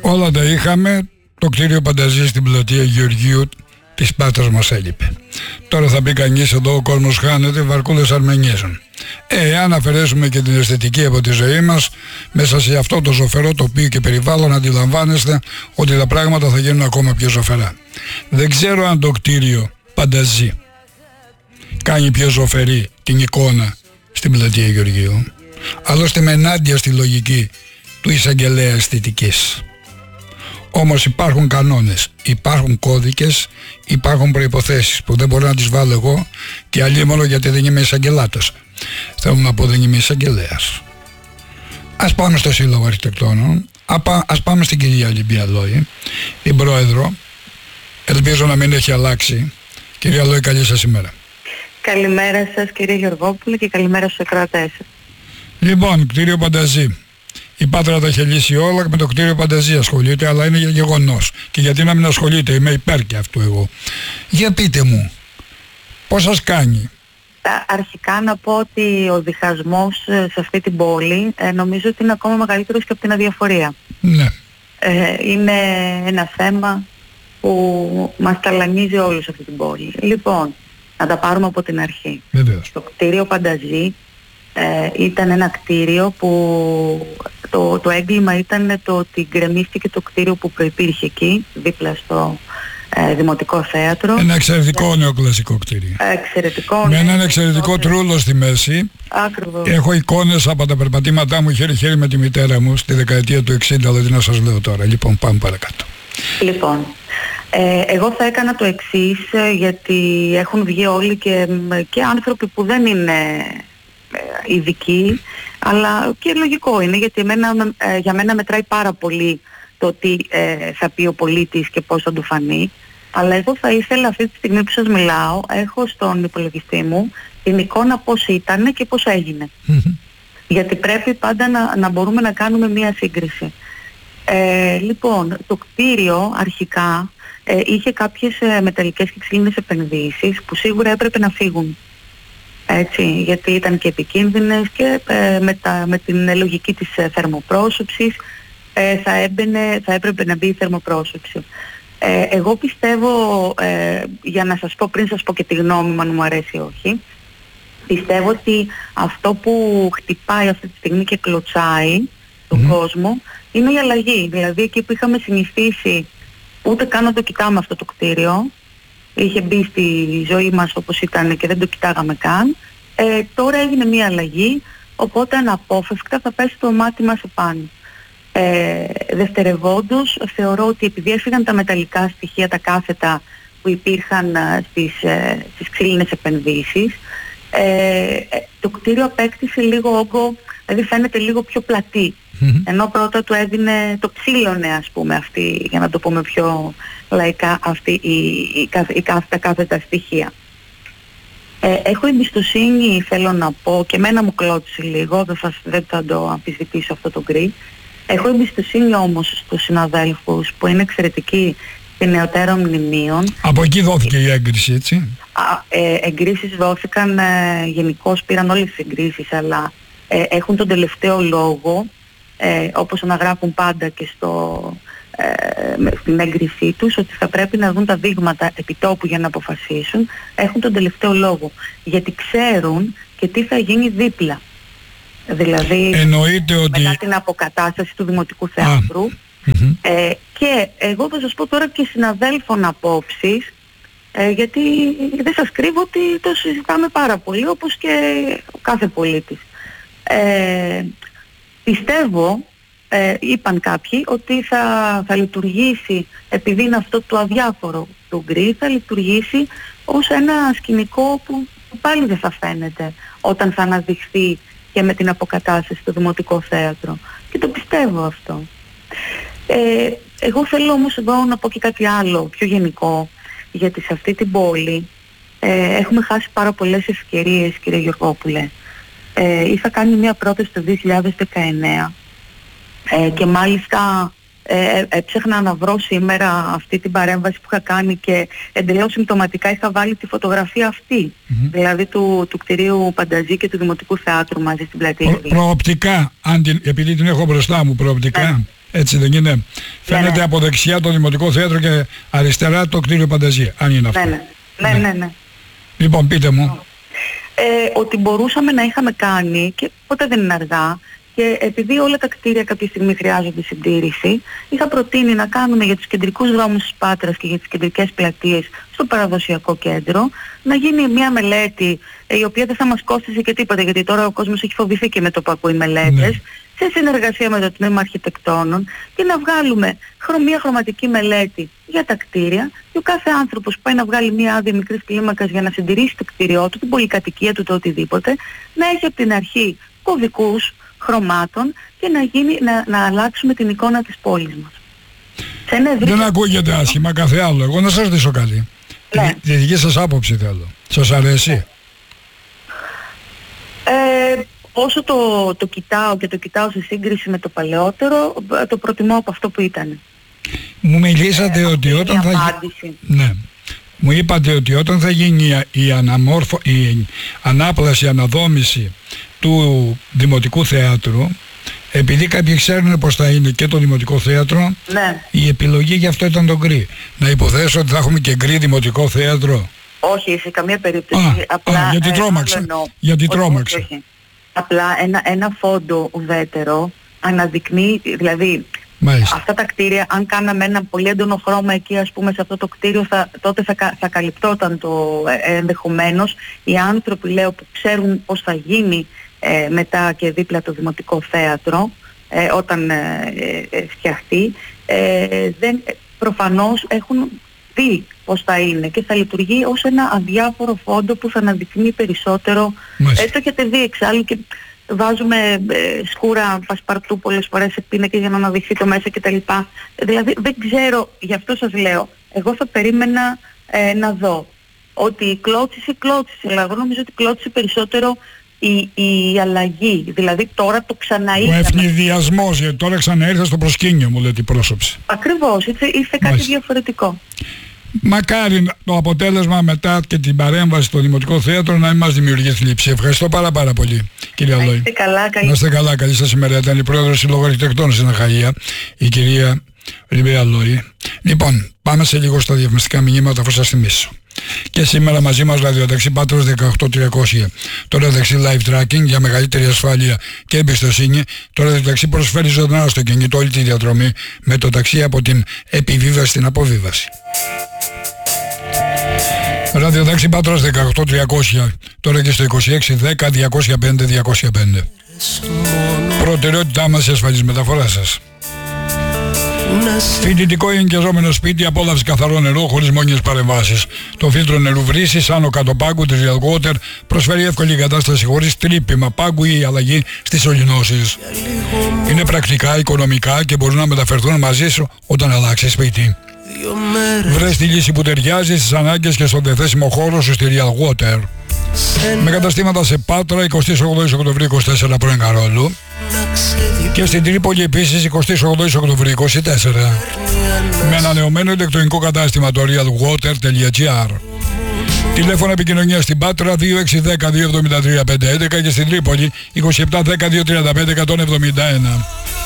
Όλα τα είχαμε, το κτίριο Πανταζή στην πλατεία Γεωργίου της Πάτρας μας έλειπε. Τώρα θα πει κανείς εδώ ο κόσμος χάνεται, βαρκούλες αρμενιέζουν. Αν αφαιρέσουμε και την αισθητική από τη ζωή μας, μέσα σε αυτό το ζωφερό τοπίο και περιβάλλον αντιλαμβάνεστε ότι τα πράγματα θα γίνουν ακόμα πιο ζωφερά. Δεν ξέρω αν το κτίριο Πανταζή κάνει πιο ζωφερή την εικόνα στην πλατεία Γεωργίου. Άλλωστε με ενάντια στη λογική του εισαγγελέα αισθητικής. Όμως υπάρχουν κανόνες, υπάρχουν κώδικες, υπάρχουν προϋποθέσεις που δεν μπορώ να τις βάλω εγώ και αλλήμωνο γιατί δεν είμαι εισαγγελάτος. Θέλω να πω δεν είμαι εισαγγελέας. Ας πάμε στο Σύλλογο Αρχιτεκτόνων, ας πάμε στην κυρία Λιμπία Λόη, την πρόεδρο. Ελπίζω να μην έχει αλλάξει. Κυρία Λόη, καλή σας ημέρα. Καλημέρα σας κύριε Γεωργόπουλε και καλημέρα στους ακροατές. Λοιπόν, κτίριο Πανταζή. Η Πάτρα τα έχει λύσει όλα, με το κτίριο Πανταζή ασχολείται, αλλά είναι για γεγονός. Και γιατί να μην ασχολείται, είμαι υπέρ και αυτού εγώ. Για πείτε μου, πώς σας κάνει? Αρχικά να πω ότι ο διχασμός σε αυτή την πόλη νομίζω ότι είναι ακόμα μεγαλύτερος και από την αδιαφορία. Ναι. Είναι ένα θέμα που μας ταλανίζει όλους σε αυτή την πόλη. Λοιπόν, να τα πάρουμε από την αρχή. Βεβαίως. Το κτίριο Πανταζή ήταν ένα κτίριο που το έγκλημα ήταν το ότι γκρεμίστηκε το κτίριο που προϋπήρχε εκεί, δίπλα στο Δημοτικό Θέατρο. Ένα εξαιρετικό νεοκλασικό κτίριο. Εξαιρετικό. Με έναν εξαιρετικό τρούλο στη μέση. Ακριβώς. Έχω εικόνες από τα περπατήματά μου χέρι-χέρι με τη μητέρα μου στη δεκαετία του 60, δηλαδή να σας λέω τώρα. Λοιπόν, πάμε παρακάτω. Λοιπόν, εγώ θα έκανα το εξής, γιατί έχουν βγει όλοι και άνθρωποι που δεν είναι ειδικοί, αλλά και λογικό είναι, γιατί για μένα μετράει πάρα πολύ το τι θα πει ο πολίτης και πώς θα του φανεί. Αλλά εγώ θα ήθελα αυτή τη στιγμή που σας μιλάω, έχω στον υπολογιστή μου την εικόνα πώς ήταν και πώς έγινε. Γιατί πρέπει πάντα να μπορούμε να κάνουμε μία σύγκριση. Λοιπόν, το κτίριο αρχικά είχε κάποιες μεταλλικές και ξύλινες επενδύσεις που σίγουρα έπρεπε να φύγουν. Έτσι, γιατί ήταν και επικίνδυνες και με την λογική της θερμοπρόσωψης θα έπρεπε να μπει η θερμοπρόσωψη. Εγώ πιστεύω, για να σας πω πριν σας πω και τη γνώμη μου αν μου αρέσει ή όχι, πιστεύω ότι αυτό που χτυπάει αυτή τη στιγμή και κλωτσάει τον κόσμο είναι η αλλαγή. Δηλαδή εκεί που είχαμε συνηθίσει ούτε καν να το κοιτάμε αυτό το κτίριο, είχε μπει στη ζωή μας όπως ήταν και δεν το κοιτάγαμε καν, τώρα έγινε μια αλλαγή, οπότε αναπόφευκτα θα πέσει το μάτι μας επάνω. Δευτερευόντως θεωρώ ότι επειδή έφυγαν τα μεταλλικά στοιχεία, τα κάθετα που υπήρχαν στις ξύλινες επενδύσεις, το κτίριο απέκτησε λίγο όγκο, δηλαδή φαίνεται λίγο πιο πλατή. Ενώ πρώτα του έδινε, το ψήλωνε ας πούμε αυτή, για να το πούμε πιο λαϊκά, αυτή τα κάθετα στοιχεία. Έχω εμπιστοσύνη, θέλω να πω, και εμένα μου κλώτησε λίγο, δεν θα το αμφισβητήσω αυτό το γκρι. Έχω εμπιστοσύνη όμως στους συναδέλφους που είναι εξαιρετικοί στην νεωτέρων μνημείων. Από εκεί δόθηκε η έγκριση, έτσι? Εγκρίσεις δόθηκαν, γενικώς πήραν όλες τις εγκρίσεις, αλλά έχουν τον τελευταίο λόγο, όπως αναγράφουν πάντα και στην έγκρισή τους, ότι θα πρέπει να δουν τα δείγματα επιτόπου για να αποφασίσουν. Έχουν τον τελευταίο λόγο, γιατί ξέρουν και τι θα γίνει δίπλα. Δηλαδή μετά την αποκατάσταση του Δημοτικού Θεάτρου. Και εγώ θα σας πω τώρα και συναδέλφων απόψεις, γιατί δεν σας κρύβω ότι το συζητάμε πάρα πολύ, όπως και ο κάθε πολίτης. Πιστεύω, είπαν κάποιοι, ότι θα λειτουργήσει, επειδή είναι αυτό το αδιάφορο του γκρι, θα λειτουργήσει ως ένα σκηνικό που πάλι δεν θα φαίνεται όταν θα αναδειχθεί και με την αποκατάσταση στο Δημοτικό Θέατρο. Και το πιστεύω αυτό. Εγώ θέλω όμως εδώ να πω και κάτι άλλο πιο γενικό, γιατί σε αυτή την πόλη έχουμε χάσει πάρα πολλές ευκαιρίες, κύριε Γεωργόπουλε. Είχα κάνει μια πρόταση το 2019 και μάλιστα έψεχνα να βρω σήμερα αυτή την παρέμβαση που είχα κάνει και εντελώς συμπτωματικά είχα βάλει τη φωτογραφία αυτή, δηλαδή του κτηρίου Πανταζή και του Δημοτικού Θεάτρου μαζί στην πλατεία. Προοπτικά, επειδή την έχω μπροστά μου, προοπτικά, Έτσι δεν είναι? Φαίνεται από δεξιά το Δημοτικό Θέατρο και αριστερά το κτίριο Πανταζή, αν είναι αυτό. Ναι. Λοιπόν, πείτε μου. Ότι μπορούσαμε να είχαμε κάνει, και ποτέ δεν είναι αργά, και επειδή όλα τα κτίρια κάποια στιγμή χρειάζονται συντήρηση, είχα προτείνει να κάνουμε για τους κεντρικούς δρόμους της Πάτρας και για τις κεντρικές πλατείες στο παραδοσιακό κέντρο, να γίνει μια μελέτη η οποία δεν θα μας κόστησε και τίποτα, γιατί τώρα ο κόσμος έχει φοβηθεί και με το που ακούει μελέτες, σε συνεργασία με το Τμήμα Αρχιτεκτόνων, και να βγάλουμε μια χρωματική μελέτη για τα κτίρια, και ο κάθε άνθρωπος που πάει να βγάλει μια άδεια μικρής κλίμακας για να συντηρήσει το κτίριό του, την πολυκατοικία του, το οτιδήποτε, να έχει από την αρχή κωδικούς χρωμάτων και να αλλάξουμε την εικόνα της πόλης μας. Δεν ακούγεται άσχημα κάθε άλλο. Εγώ να σας ρωτήσω κάτι. Τη δική σας άποψη θέλω. Σας αρέσει? Όσο το κοιτάω και το κοιτάω σε σύγκριση με το παλαιότερο, το προτιμώ από αυτό που ήταν. Μου μιλήσατε ότι όταν θα γίνει... Ναι. Μου είπατε ότι όταν θα γίνει η ανάπλαση, η αναδόμηση του Δημοτικού Θεάτρου, επειδή κάποιοι ξέρουν πως θα είναι και το Δημοτικό Θέατρο, η επιλογή γι' αυτό ήταν το γκρι. Να υποθέσω ότι θα έχουμε και γκρι Δημοτικό Θέατρο? Όχι, σε καμία περίπτωση. Γιατί τρόμαξα. Όχι. Απλά ένα φόντο ουδέτερο αναδεικνύει, δηλαδή αυτά τα κτίρια, αν κάναμε ένα πολύ έντονο χρώμα εκεί, ας πούμε, σε αυτό το κτίριο, τότε θα καλυπτόταν το ενδεχομένως οι άνθρωποι, λέω, που ξέρουν πώς θα γίνει μετά και δίπλα το Δημοτικό Θέατρο όταν φτιαχτεί, προφανώς έχουν δει πώς θα είναι και θα λειτουργεί ως ένα αδιάφορο φόντο που θα αναδεικνύει περισσότερο. Το έχετε δει εξάλλου, και βάζουμε σκούρα πασπαρτού πολλές φορές σε πίνακες για να αναδειχθεί το μέσα κτλ. Δηλαδή δεν ξέρω, γι' αυτό σας λέω, εγώ θα περίμενα να δω ότι κλώτσισε, αλλά εγώ νομίζω ότι κλώτσισε περισσότερο η αλλαγή. Δηλαδή τώρα το ξαναήρθαμε. Ο ευνηδιασμός, γιατί τώρα ξαναήρθε στο προσκήνιο, μου λέτε η πρόσωψη. Ακριβώς, ήρθε κάτι διαφορετικό. Μακάρι το αποτέλεσμα μετά και την παρέμβαση στο Δημοτικό Θέατρο να μην μας δημιουργεί θλίψη. Ευχαριστώ πάρα πολύ, κυρία Λόη. Να είστε καλά, καλή σας ημέρα. Ήταν η πρόεδρος Συλλόγου Αρχιτεκτών στην Αχαΐα, η κυρία Ριμπέα Λόη. Λοιπόν, πάμε σε λίγο στα διαφημιστικά μηνύματα, αφού σας θυμίσω. Και σήμερα μαζί μας ραδιοταξί Πάτρας 18300. Το ραδιοταξί live tracking για μεγαλύτερη ασφάλεια και εμπιστοσύνη. Το ραδιοταξί προσφέρει ζωντανά στο κινητό όλη τη διαδρομή με το ταξί από την επιβίβαση στην αποβίβαση. Ραδιοταξί Πάτρας 18300. Τώρα και στο 2610 205 205. Προτεραιότητά μας η ασφαλής μεταφορά σας. Φοιτητικό ή ενοικιαζόμενο σπίτι, απόλαυση καθαρό νερό χωρίς μόνιες παρεμβάσεις. Το φίλτρο νερού βρύσης άνω κάτω πάγκου της Real Water προσφέρει εύκολη εγκατάσταση χωρίς τρύπημα πάγκου ή αλλαγή στις σωληνώσεις. Είναι πρακτικά, οικονομικά και μπορούν να μεταφερθούν μαζί σου όταν αλλάξεις σπίτι. Βρες τη λύση που ταιριάζει στις ανάγκες και στον διαθέσιμο χώρο σου στη Real Water. Με καταστήματα σε Πάτρα 28 Οκτωβρίου 24 πρώην Καρόλου και στην Τρίπολη επίσης 28 Οκτωβρίου 24 με ανανεωμένο ηλεκτρονικό κατάστημα το realwater.gr. Τηλέφωνο επικοινωνία στην Πάτρα 2610 273 511 και στην Τρίπολη 2710 235 171.